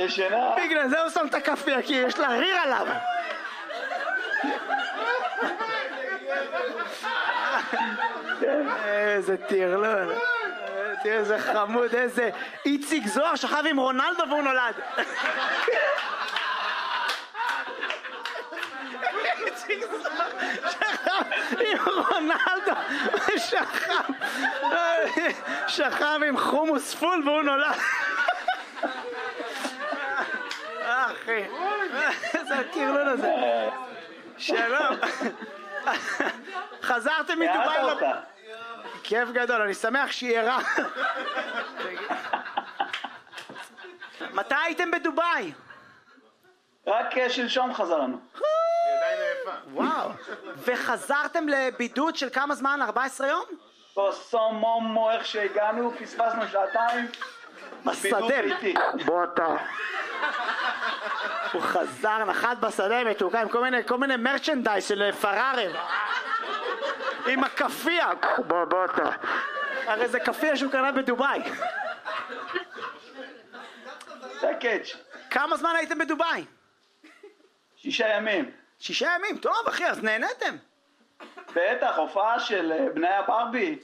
ישנה. בגלל זה הוא שם את הכפייה, כי יש לה ריר עליו. איזה טרלול. תראה איזה חמוד, איזה איציק זוהר שכב עם רונלדו והוא נולד. איציק זוהר שכב עם רונלדו שכב עם חומוס פול והוא נולד. אחי, איזה הטרלול הזה. שלום. חזרתם מדובאי? כיף גדול, אני שמח שהיא ערה. מתי הייתם בדובאי? רק שלשום חזרנו. וואו. וחזרתם לבידוד של כמה זמן? 14 יום? בסום מומו, איך שהגענו, פספסנו שעתיים. בשדה. בוא אתה. הוא חזר, נחת בשדה מתוקה עם כל מיני מרצ'נדייז של פרארי. עם הכפייה. בוא אתה. הרי זה כפייה שהוא קנה בדובאי. זה הקאץ'. כמה זמן הייתם בדובאי? 6 ימים. 6 ימים? טוב אחי, אז נהנתם. בטח, הופעה של בניה ברבי.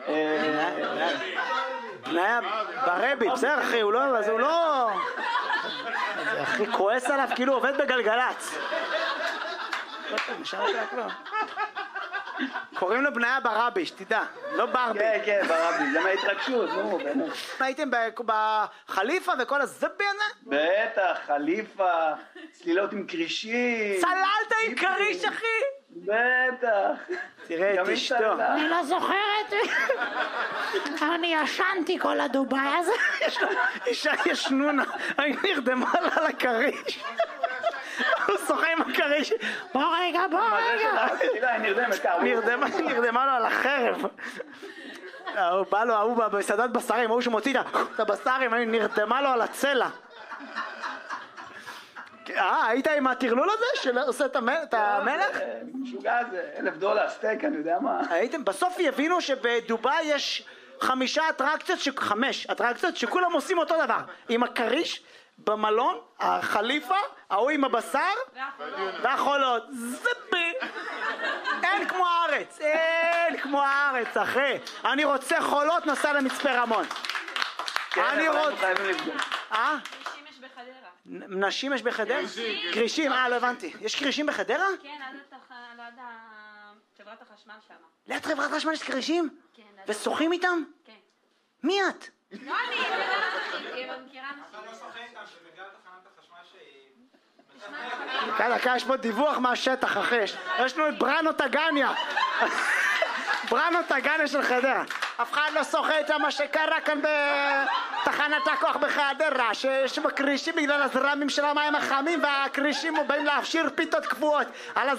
בניה ברבי, בסדר אחי, הוא לא... אחי כועס עליו כאילו עובד בגלגלץ. קוראים לו בניה ברבי, שתדע, לא ברבי. כן, ברבי, זה מההתרגשות, נו, באמת. הייתם בחליפה וכל הזבי הזה? בטח, חליפה, צלילות עם קרישים. צללת עם קריש, אחי? בטח. תראה את אשתו. אני לא זוכרת. אני ישנתי כל הדובאי הזה. אישה ישנונה, אני נרדמה לה על הקריש. הוא שוחה עם הקריש. בוא רגע. נרדמה לו על החרב. הוא בא לו, הוא בסעדת בשרים, הוא שמוציא את הבשרים, נרדמה לו על הצלע. היית עם הטרלול הזה שעושה את המלך? משוגע זה, $1,000 סטייק, אני יודע מה. הייתם, בסוף יבינו שבדובאי יש 5 אטרקציות שכולם עושים אותו דבר. עם הקריש, במלון, החליפה, ההוא עם הבשר, והחולות. זבי! אין כמו הארץ, אחי. אני רוצה חולות, נסע למצפה רמון. אני רוצה... נשים יש בחדרה? קרישים, לא הבנתי. יש קרישים בחדרה? כן, ליד חברת החשמל שם. ליד חברת החשמל יש קרישים? כן. ושוחים איתם? כן. מי את? לא אני, אני מכירה אנשים. אתה לא שוחה איתם, שבגלל תחנת החשמל שהיא... דקה, יש פה דיווח מהשטח, אחי. יש לנו את בראנו טגניה. בראנו טגניה של חדרה. אף אחד לא שוחה איתם מה שקרה כאן בתחנת הכוח בחדרה, שיש בקרישים בגלל הזרמים של המים החמים, והקרישים באים להפשיר פיתות קבועות.